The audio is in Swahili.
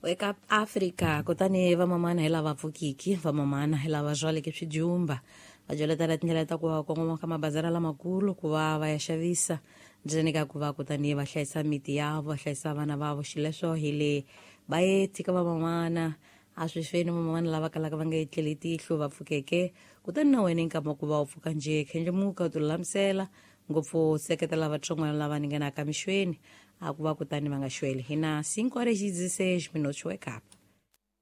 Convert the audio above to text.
Wake Up Africa kutani vamamana hela vapfukiki vamamana hela vazwaleke swidyumba vajoletela tindlela ta ku va kongoma ka mabazara lamakulu ku va va ya xavisa ndzeni ka ku va kutani va hlayisa miti yavo va hlayisa vana vavo xileswo hi le va ye tshika vamamana a swi feni vamamana lava kalaka va nga etleli tihlo va pfukeke kutani na wena nkama ku va u pfuka njhe khendlemuka u ti lulamisela ngopfu seketela vatson'wana lava ni ngenaka mixweni a ku va kutani va nga xweli hina 5 horas e 16 minutos. Wake up.